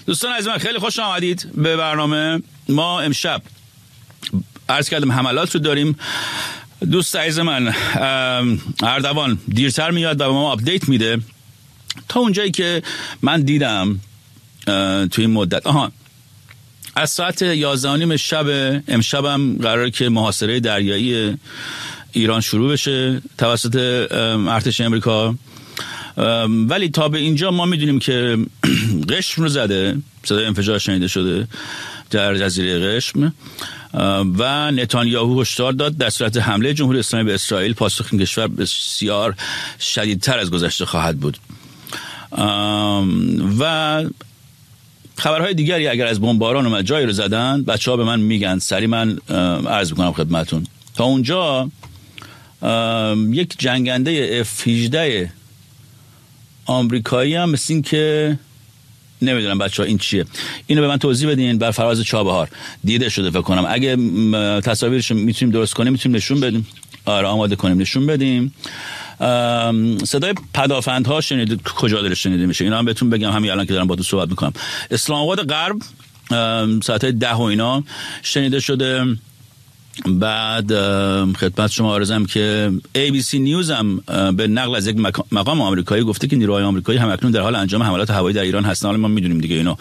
دوستان عزیز من خیلی خوش آمدید به برنامه. ما امشب عرض کردم حملات رو داریم. دوست عزیز من اردوان دیرتر میاد و به ما آپدیت میده تا اونجایی که من دیدم توی این مدت. از ساعت 11:30 شب امشبم قراره که محاصره دریایی ایران شروع بشه توسط ارتش امریکا، ولی تا به اینجا ما میدونیم که قشم رو زده، صدای انفجار شنیده شده در جزیره قشم و نتانیاهو هشدار داد در صورت حمله جمهوری اسلامی به اسرائیل پاسخ این کشور بسیار شدیدتر از گذشته خواهد بود. و خبرهای دیگری اگر از بمباران اومد جایی رو زدن بچه‌ها به من میگن، سری من عرض میکنم خدمتون. تا اونجا یک جنگنده F-18 آمریکایی هم مثل این که نمیدونم بچه‌ها این چیه، اینو به من توضیح بدین. بر فراز چابهار دیده شده فکر کنم. اگه تصاویرش میتونیم درست کنیم میتونیم نشون بدیم. آره آماده کنیم نشون بدیم. صدای پدافندها شنیدید کجا داره شنیده میشه؟ اینا هم بهتون بگم همین الان که دارم با تو صحبت میکنم. اسلام آباد غرب ساعت 10 و اینا شنیده شده. بعد خدمت شما عرضم که ABC نیوز هم به نقل از یک مقام آمریکایی گفته که نیروهای آمریکایی هم اکنون در حال انجام حملات هوایی در ایران هستن. حالا ما میدونیم دیگه اینو.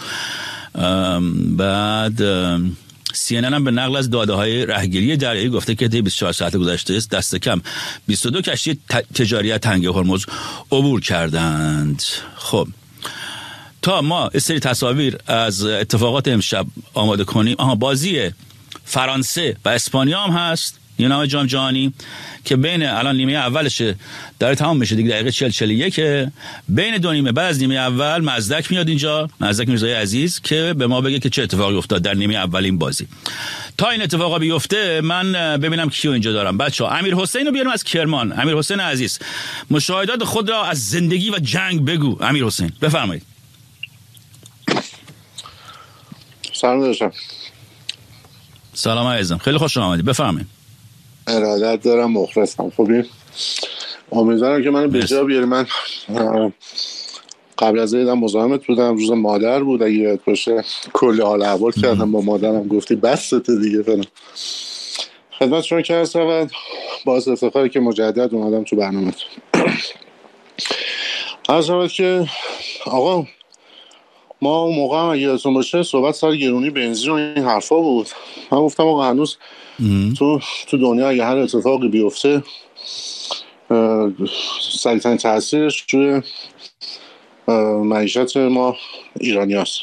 بعد CNN هم به نقل از داده‌های راهگیری دریایی گفته که طی 24 ساعت گذشته دست کم 22 کشتی تجاری از تنگه هرمز عبور کردند. خب تا ما سری تصاویر از اتفاقات امشب آماده کنیم. بازی فرانسه و اسپانیا هم هست، یه نام جام جهانی که بین الان نیمه اولش داره تمام میشه دیگه، دقیقه 40-41 بین دو نیمه. بعد از نیمه اول مزدک میاد اینجا، مزدک میرزای عزیز که به ما بگه که چه اتفاقی افتاد در نیمه اول این بازی. تا این اتفاقا بیفته من ببینم کیو اینجا دارم. بچه‌ها امیر حسین رو بیاریم از کرمان. امیر حسین عزیز مشاهدات خود را از زندگی و جنگ بگو. امیر حسین بفرمایید. سلام داشتم. سلام عزیزم، خیلی خوش آمدید، بفرمایید. ارادت دارم، مخلصم. خوبی؟ امیدوارم که منو به جا بیاری. من قبل از اینم مزاحمت بودم، روز مادر بود، اگه یادت باشه کلی حال احوال کردم با مادرم، گفتی بسته دیگه فلان. خدمت شما که هست و باعث افتخاری که مجدد اومدم تو برنامه‌تون. عرض شود که آقا ما اون موقع هم اگه یادتون باشه صحبت سر گرونی بنزین و این حرفا بود. من گفتم آقا هنوز تو دنیا اگه هر اتفاقی بیفته سریع‌ترین تاثیرش توی معیشت ما ایرانی هست.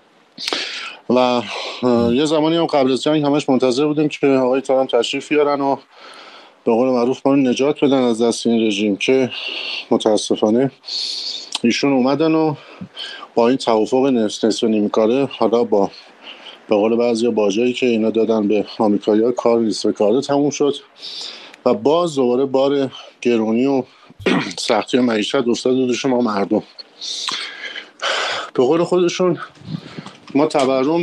و یه زمانی هم قبل از جنگ همش منتظر بودیم که آقای ترامپ تشریف بیارن و به قول معروف ما نجات بدن از دست این رژیم، که متاسفانه ایشون اومدن و با این توافق نصف نیمه کاره، حالا با به قول بعضیا باجایی که اینا دادن به آمریکایی‌ها، کار نصف کاره تموم شد و باز دوباره بار گرونی و سختی معیشت افتاد دوش ما مردم. به قول خودشون ما تورم